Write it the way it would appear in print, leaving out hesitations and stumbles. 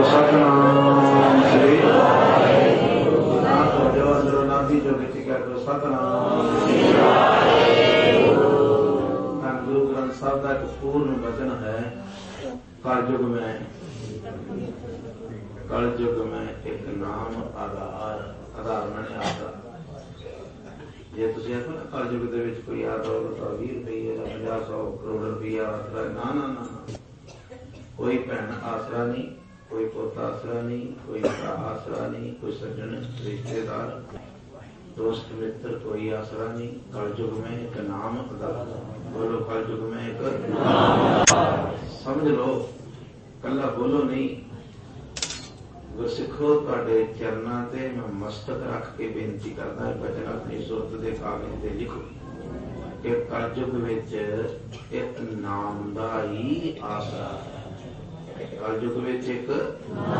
सतनाम श्री नाथ जो अंदर नाथी जो किसी कर दो सतनाम धन गुरु ग्रंथ साहब का एक पूर्ण वचन है। कलयुग में एक नाम आधार मैंने आता जे तुम आखो ना कलयुग के कोई आ दौलत 20 रुपये 50 100 करोड़ रुपया आसरा ना ना ना कोई भैन आसरा नहीं, कोई पोता आसरा नहीं, कोई भरा आसरा नहीं, कोई सज्जन रिश्तेदार दोस्त मित्र कोई आसरा नहीं। कलयुग में एक नाम बोलो, कलयुग में एक समझ लो, कला बोलो नहीं। गुरसिखो तुहाडे चरनां ते मैं मस्तक रख के बेनती करदा है बचन अपनी सुरत दे कागज ते लिखो कि कलयुग विच एक नाम दा ही आसरा है। कलयुग विच एक